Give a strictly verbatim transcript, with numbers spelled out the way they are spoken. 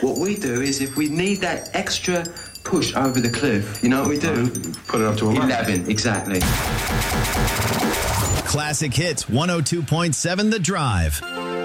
What we do is if we need that extra push over the cliff, you know what we do? Put it up to eleven. eleven, exactly. Classic Hits one oh two point seven The Drive.